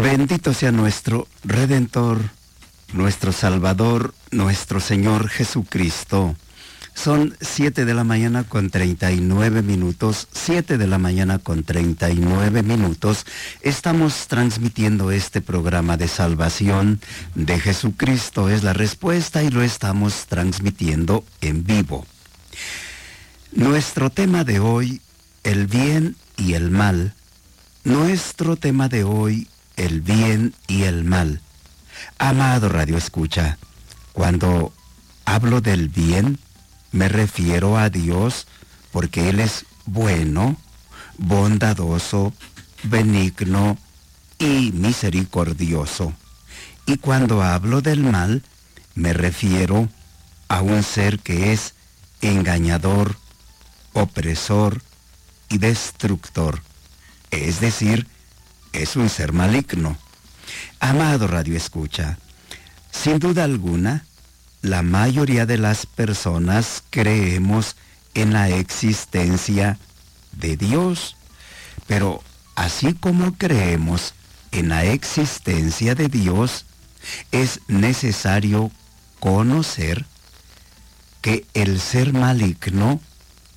Bendito sea nuestro Redentor, nuestro Salvador, nuestro Señor Jesucristo. Son 7 de la mañana con 39 minutos, 7 de la mañana con 39 minutos. Estamos transmitiendo este programa de salvación de Jesucristo es la respuesta y lo estamos transmitiendo en vivo. Nuestro tema de hoy, el bien y el mal. Nuestro tema de hoy, el bien y el mal. Amado Radio Escucha, cuando hablo del bien, me refiero a Dios porque Él es bueno, bondadoso, benigno y misericordioso. Y cuando hablo del mal, me refiero a un ser que es engañador, opresor y destructor. Es decir, es un ser maligno. Amado Radio Escucha, sin duda alguna, la mayoría de las personas creemos en la existencia de Dios, pero así como creemos en la existencia de Dios, es necesario conocer que el ser maligno